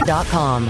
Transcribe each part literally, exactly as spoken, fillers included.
dot com.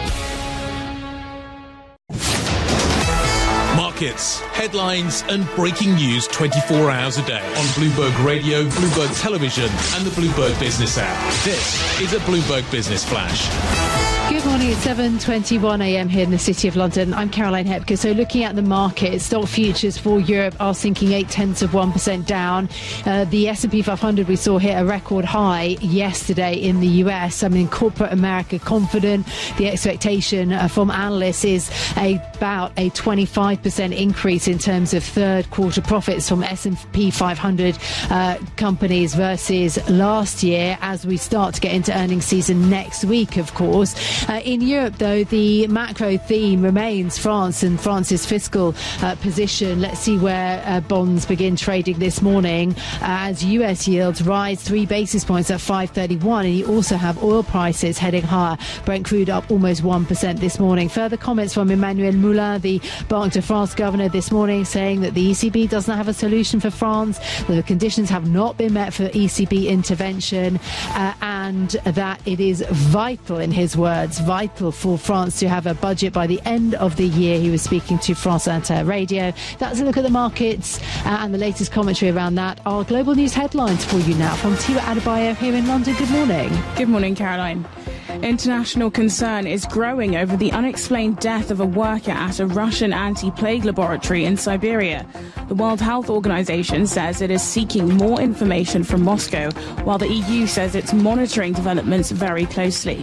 Markets, headlines and breaking news twenty-four hours a day on Bloomberg Radio, Bloomberg Television and the Bloomberg Business app. This is a Bloomberg Business Flash. Good morning, it's seven twenty-one a m here in the City of London. I'm Caroline Hepker. So looking at the market, stock futures for Europe are sinking eight tenths of one percent down. Uh, the S and P five hundred we saw hit a record high yesterday in the U S. I mean, corporate America confident. The expectation uh, from analysts is a, about a twenty-five percent increase in terms of third quarter profits from S and P five hundred uh, companies versus last year as we start to get into earnings season next week, of course. Uh, in Europe, though, the macro theme remains France and France's fiscal uh, position. Let's see where uh, bonds begin trading this morning as U S yields rise three basis points at five thirty-one. And you also have oil prices heading higher. Brent crude up almost one percent this morning. Further comments from Emmanuel Moulin, the Banque de France governor, this morning, saying that the E C B does not have a solution for France. The conditions have not been met for E C B intervention uh, and that it is vital, in his words, vital for France to have a budget by the end of the year. He was speaking to France Inter Radio. That's a look at the markets uh, and the latest commentary around that. Our global news headlines for you now from Tiwa Adebayo here in London. Good morning. Good morning, Caroline. International concern is growing over the unexplained death of a worker at a Russian anti-plague laboratory in Siberia. The World Health Organization says it is seeking more information from Moscow, while the E U says it's monitoring developments very closely.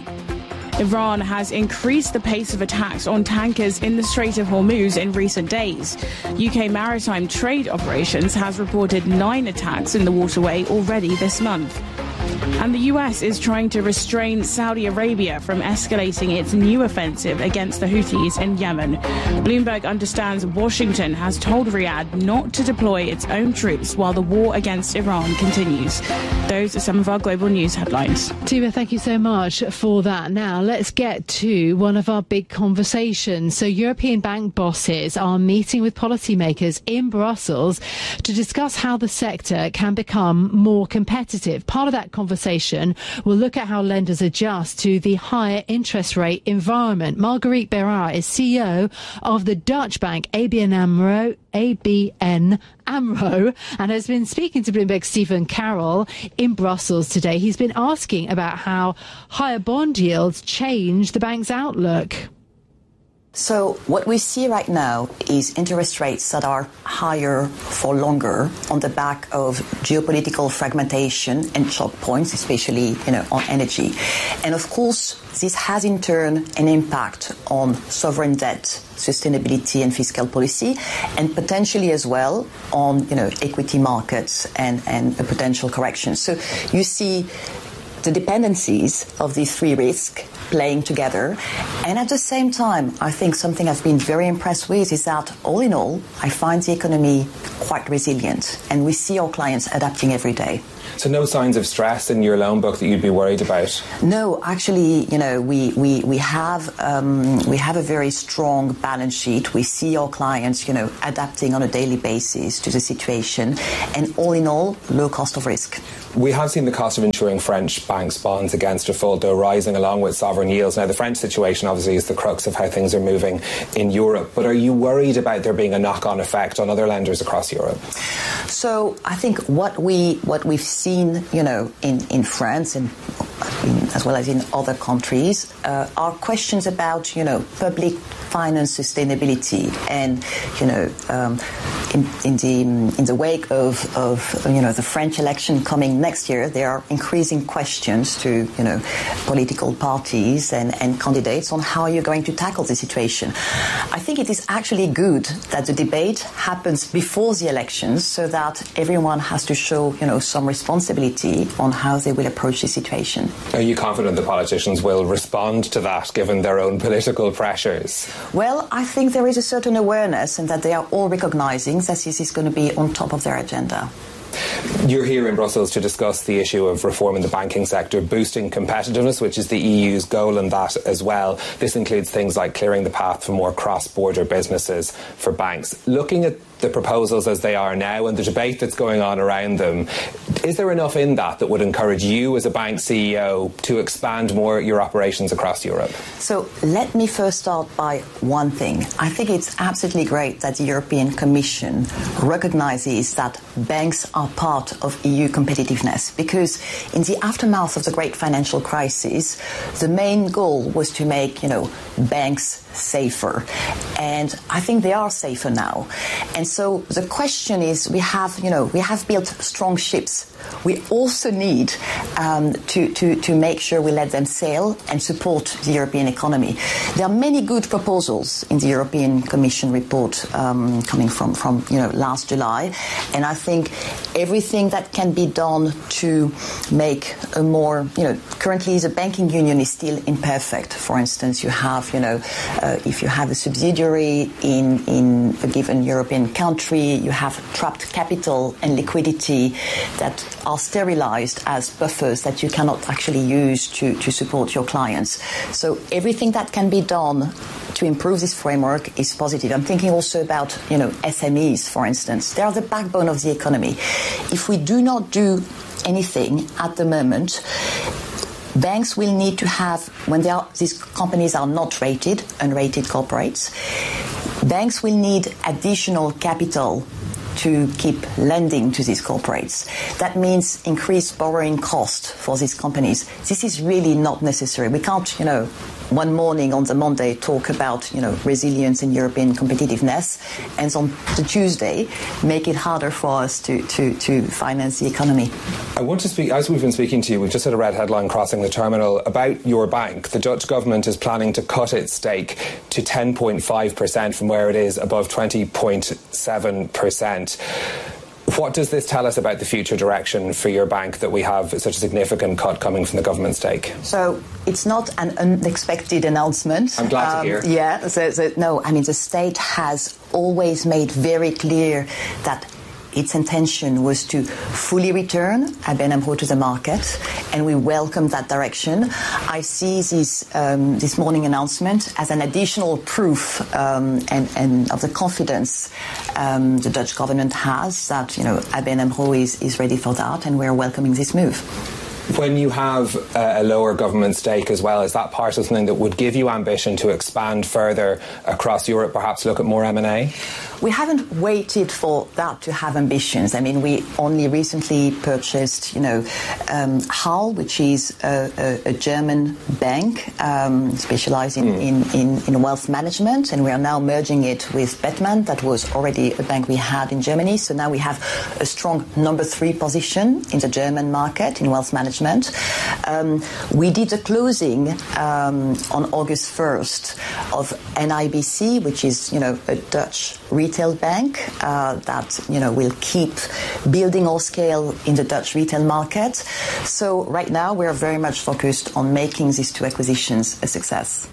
Iran has increased the pace of attacks on tankers in the Strait of Hormuz in recent days. U K Maritime Trade Operations has reported nine attacks in the waterway already this month. And the U S is trying to restrain Saudi Arabia from escalating its new offensive against the Houthis in Yemen. Bloomberg understands Washington has told Riyadh not to deploy its own troops while the war against Iran continues. Those are some of our global news headlines. Tima, thank you so much for that. Now, let's get to one of our big conversations. So European bank bosses are meeting with policymakers in Brussels to discuss how the sector can become more competitive. Part of that conversation will look at how lenders adjust to the higher interest rate environment. Marguerite Bérard is C E O of the Dutch bank A B N AMRO, A B N AMRO, and has been speaking to Bloomberg's Stephen Carroll in Brussels today. He's been asking about how higher bond yields change the bank's outlook. So what we see right now is interest rates that are higher for longer on the back of geopolitical fragmentation and choke points, especially, you know, on energy. And of course, this has in turn an impact on sovereign debt, sustainability and fiscal policy, and potentially as well on, you know, equity markets and, and a potential correction. So you see the dependencies of these three risks playing together. And at the same time, I think something I've been very impressed with is that all in all, I find the economy quite resilient and we see our clients adapting every day. So no signs of stress in your loan book that you'd be worried about? No, actually, you know, we we we have um, we have a very strong balance sheet. We see our clients, you know, adapting on a daily basis to the situation, and all in all, low cost of risk. We have seen the cost of insuring French banks' bonds against default, though, rising along with sovereign yields. Now, the French situation obviously is the crux of how things are moving in Europe. But are you worried about there being a knock-on effect on other lenders across Europe? So I think what we what we've seen, you know, in, in France and in, as well as in other countries, uh, are questions about, you know, public finance sustainability, and you know, um, in, in the in the wake of of you know the French election coming next year, there are increasing questions to you know political parties and, and candidates on how you're going to tackle the situation. I think it is actually good that the debate happens before the elections, so that everyone has to show you know some responsibility on how they will approach the situation. Are you confident the politicians will respond to that, given their own political pressures? Well, I think there is a certain awareness, and that they are all recognizing that this is going to be on top of their agenda. You're here in Brussels to discuss the issue of reform in the banking sector, boosting competitiveness, which is the E U's goal in that as well. This includes things like clearing the path for more cross-border businesses for banks. Looking at the proposals as they are now and the debate that's going on around them, is there enough in that that would encourage you as a bank C E O to expand more your operations across Europe? So let me first start by one thing. I think it's absolutely great that the European Commission recognises that banks are part of E U competitiveness, because in the aftermath of the great financial crisis, the main goal was to make, you know, banks safer. And I think they are safer now. And so the question is, we have, you know, we have built strong ships. We also need um, to, to, to make sure we let them sail and support the European economy. There are many good proposals in the European Commission report um, coming from, from, you know, last July. And I think everything that can be done to make a more, you know, currently the banking union is still imperfect. For instance, you have, you know, uh, if you have a subsidiary in, in a given European country, you have trapped capital and liquidity that are sterilized as buffers that you cannot actually use to, to support your clients. So everything that can be done to improve this framework is positive. I'm thinking also about, you know, S M Es, for instance. They are the backbone of the economy. If we do not do anything at the moment, banks will need to have, when they are, these companies are not rated, unrated corporates, banks will need additional capital to keep lending to these corporates. That means increased borrowing cost for these companies. This is really not necessary. We can't, you know, one morning on the Monday talk about, you know, resilience and European competitiveness, and on the Tuesday make it harder for us to, to, to finance the economy. I want to speak, as we've been speaking to you, we've just had a red headline crossing the terminal about your bank. The Dutch government is planning to cut its stake to ten point five percent from where it is above twenty point seven percent. What does this tell us about the future direction for your bank that we have such a significant cut coming from the government stake? So it's not an unexpected announcement. I'm glad um, to hear. Yeah, so, so no, I mean, the state has always made very clear that its intention was to fully return A B N AMRO to the market, and we welcome that direction. I see this um, this morning announcement as an additional proof um, and, and of the confidence um, the Dutch government has that, you know, A B N AMRO is, is ready for that, and we're welcoming this move. When you have a lower government stake as well, is that part of something that would give you ambition to expand further across Europe, perhaps look at more M and A? We haven't waited for that to have ambitions. I mean, we only recently purchased, you know, um, Hall, which is a, a, a German bank um, specializing mm. in, in, in wealth management, and we are now merging it with Bettman. That was already a bank we had in Germany. So now we have a strong number three position in the German market in wealth management. Um, we did the closing um, on August first of N I B C, which is, you know, a Dutch retail bank uh, that, you know, will keep building our scale in the Dutch retail market. So right now we're very much focused on making these two acquisitions a success.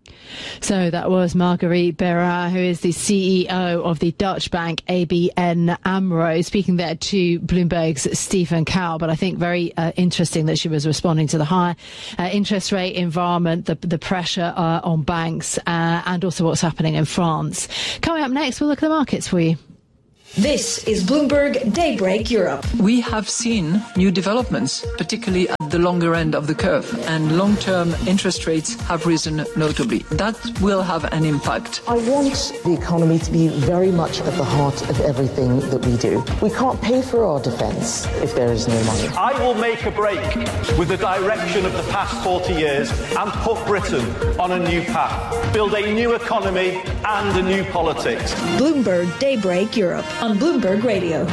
So that was Marguerite Bérard, who is the C E O of the Dutch bank A B N AMRO, speaking there to Bloomberg's Stephen Cow. But I think very uh, interesting that she was responding to the high uh, interest rate environment, the, the pressure uh, on banks, uh, and also what's happening in France. Coming up next, we'll look at the markets for you. This is Bloomberg Daybreak Europe. We have seen new developments, particularly at the longer end of the curve, and long-term interest rates have risen notably. That will have an impact. I want the economy to be very much at the heart of everything that we do. We can't pay for our defence if there is no money. I will make a break with the direction of the past forty years and put Britain on a new path, build a new economy and a new politics. Bloomberg Daybreak Europe on Bloomberg Radio.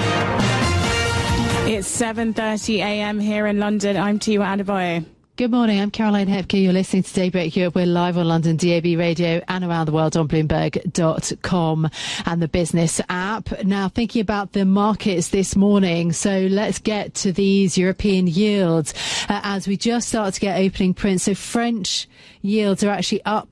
It's seven thirty a.m. here in London. I'm Tiwa Adebayo. Good morning, I'm Caroline Hepke. You're listening to Daybreak Europe. We're live on London D A B Radio and around the world on Bloomberg dot com and the business app. Now, thinking about the markets this morning, so let's get to these European yields uh, as we just start to get opening prints. So French yields are actually up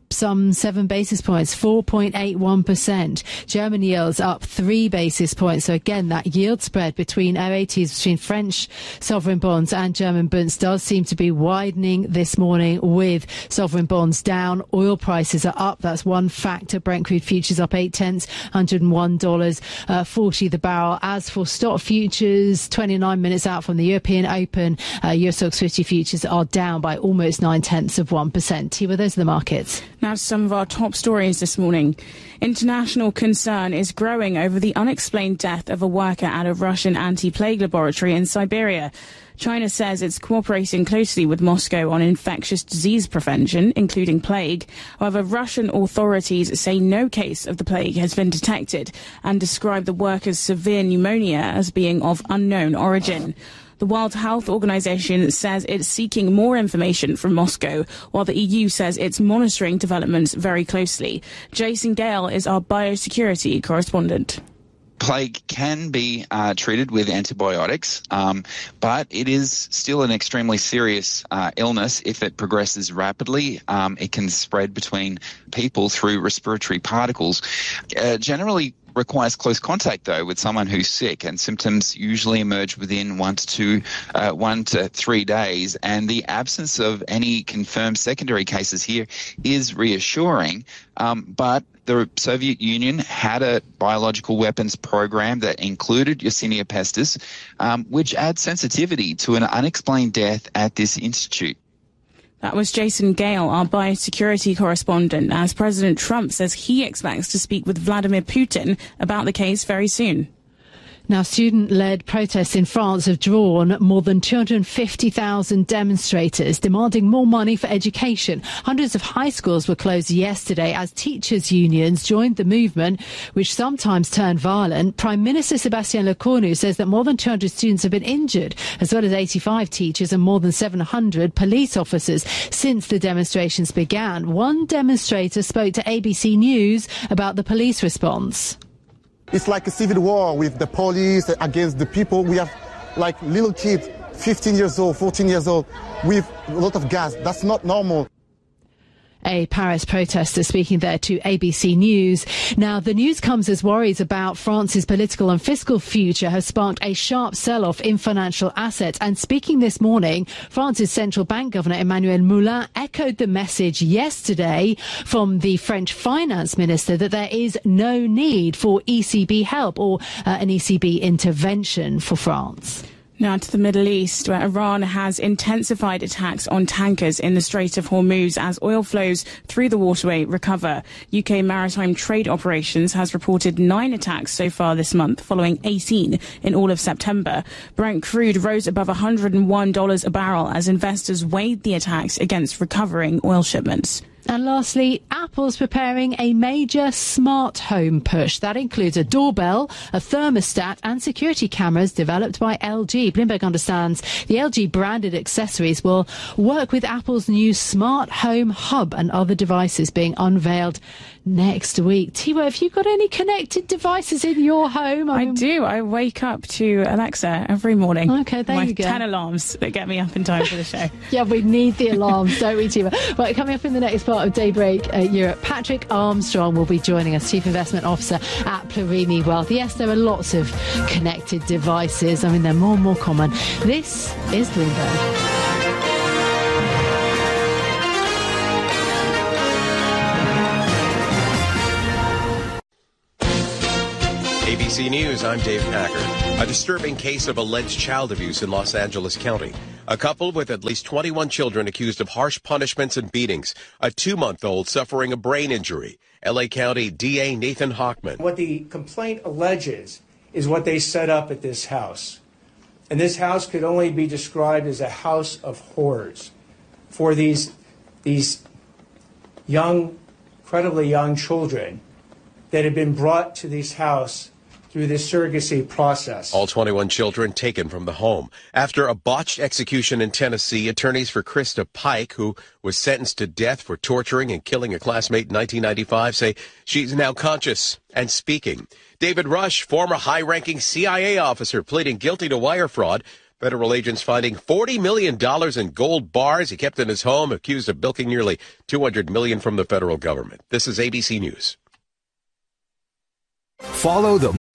some seven basis points, four point eight one percent. German yields up three basis points. So again, that yield spread between O A Ts, between French sovereign bonds and German bonds, does seem to be widening this morning, with sovereign bonds down. Oil prices are up. That's one factor. Brent crude futures up eight tenths, one hundred one dollars forty the barrel. As for stock futures, twenty-nine minutes out from the European Open, uh, Eurostoxx fifty futures are down by almost nine tenths of one percent. Tiwa, those are the markets. Now to some of our top stories this morning. International concern is growing over the unexplained death of a worker at a Russian anti-plague laboratory in Siberia. China says it's cooperating closely with Moscow on infectious disease prevention, including plague. However, Russian authorities say no case of the plague has been detected and describe the worker's severe pneumonia as being of unknown origin. The World Health Organization says it's seeking more information from Moscow, while the E U says it's monitoring developments very closely. Jason Gale is our biosecurity correspondent. Plague can be uh, treated with antibiotics, um, but it is still an extremely serious uh, illness. If it progresses rapidly, um, it can spread between people through respiratory particles. Uh, generally requires close contact, though, with someone who's sick, and symptoms usually emerge within one to two, uh, one to three days. And the absence of any confirmed secondary cases here is reassuring. Um, but the Soviet Union had a biological weapons program that included Yersinia pestis, um, which adds sensitivity to an unexplained death at this institute. That was Jason Gale, our biosecurity correspondent, as President Trump says he expects to speak with Vladimir Putin about the case very soon. Now, student-led protests in France have drawn more than two hundred fifty thousand demonstrators demanding more money for education. Hundreds of high schools were closed yesterday as teachers' unions joined the movement, which sometimes turned violent. Prime Minister Sébastien Lecornu says that more than two hundred students have been injured, as well as eighty-five teachers and more than seven hundred police officers since the demonstrations began. One demonstrator spoke to A B C News about the police response. It's like a civil war with the police against the people. We have like little kids, fifteen years old, fourteen years old, with a lot of gas. That's not normal. A Paris protester speaking there to A B C News. Now, the news comes as worries about France's political and fiscal future have sparked a sharp sell-off in financial assets. And speaking this morning, France's central bank governor Emmanuel Moulin echoed the message yesterday from the French finance minister that there is no need for E C B help or uh, an E C B intervention for France. Now to the Middle East, where Iran has intensified attacks on tankers in the Strait of Hormuz as oil flows through the waterway recover. U K Maritime Trade Operations has reported nine attacks so far this month, following eighteen in all of September. Brent crude rose above one hundred one dollars a barrel as investors weighed the attacks against recovering oil shipments. And lastly, Apple's preparing a major smart home push. That includes a doorbell, a thermostat and security cameras developed by L G. Bloomberg understands the L G branded accessories will work with Apple's new smart home hub and other devices being unveiled next week. Tiwa, have you got any connected devices in your home? I, I do. I wake up to Alexa every morning. Okay, there My you go. ten alarms that get me up in time for the show. Yeah, we need the alarms, don't we, Tiwa? Right, coming up in the next part of Daybreak uh, Europe, Patrick Armstrong will be joining us, Chief Investment Officer at Plurimi Wealth. Yes, there are lots of connected devices. I mean, they're more and more common. This is Bloomberg. A B C News, I'm Dave Packard. A disturbing case of alleged child abuse in Los Angeles County. A couple with at least twenty-one children accused of harsh punishments and beatings. A two-month-old suffering a brain injury. L A County D A Nathan Hochman. What the complaint alleges is what they set up at this house. And this house could only be described as a house of horrors for these, these young, incredibly young children that had been brought to this house through this surrogacy process. All twenty-one children taken from the home. After a botched execution in Tennessee, attorneys for Krista Pike, who was sentenced to death for torturing and killing a classmate in nineteen ninety-five, say she's now conscious and speaking. David Rush, former high-ranking C I A officer pleading guilty to wire fraud, Federal agents finding forty million dollars in gold bars he kept in his home, accused of bilking nearly two hundred million dollars from the federal government. This is A B C News. Follow the